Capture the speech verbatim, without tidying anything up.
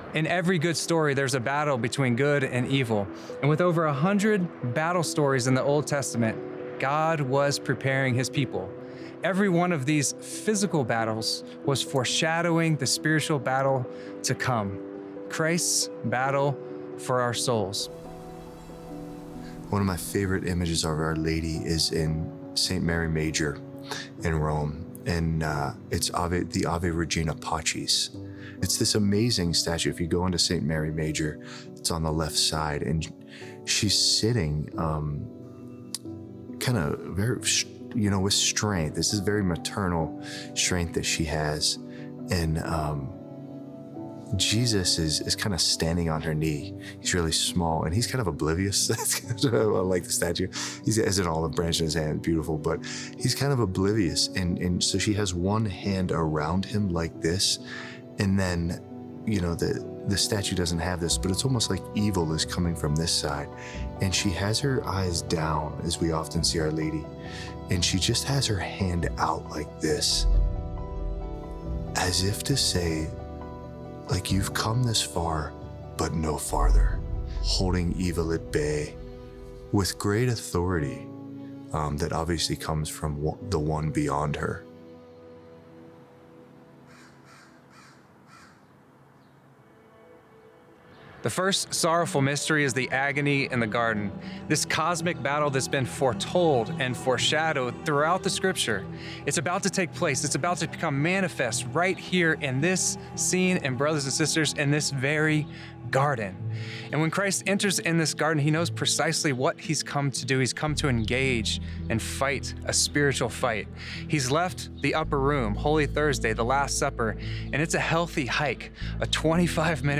In every good story, there's a battle between good and evil. And with over a hundred battle stories in the Old Testament, God was preparing his people. Every one of these physical battles was foreshadowing the spiritual battle to come, Christ's battle for our souls. One of my favorite images of Our Lady is in Saint Mary Major in Rome, and uh, it's Ave, the Ave Regina Pacis. It's this amazing statue. If you go into Saint Mary Major, it's on the left side, and she's sitting um, kind of very, you know, with strength. This is very maternal strength that she has. And um, Jesus is, is kind of standing on her knee. He's really small and he's kind of oblivious. That's kind of, I like the statue. He has an olive branch in his hand, beautiful, but he's kind of oblivious. And, and so she has one hand around him like this. And then, you know, the, the statue doesn't have this, but it's almost like evil is coming from this side. And she has her eyes down, as we often see Our Lady. And she just has her hand out like this, as if to say, like, you've come this far, but no farther, holding evil at bay with great authority um, that obviously comes from the one beyond her. The first sorrowful mystery is the agony in the garden, this cosmic battle that's been foretold and foreshadowed throughout the scripture. It's about to take place. It's about to become manifest right here in this scene, and brothers and sisters, in this very garden. And when Christ enters in this garden, he knows precisely what he's come to do. He's come to engage and fight a spiritual fight. He's left the upper room, Holy Thursday, the Last Supper, and it's a healthy hike, a twenty-five minute